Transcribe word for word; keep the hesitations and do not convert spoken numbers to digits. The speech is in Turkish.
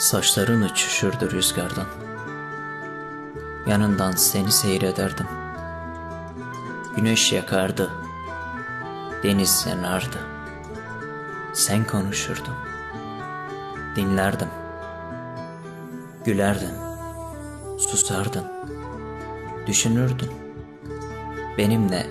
Saçların uçuşurdu rüzgardan. Yanından seni seyrederdim. Güneş yakardı, deniz yanardı. Sen konuşurdun, dinlerdim. Gülerdin, susardın, düşünürdün. Benimle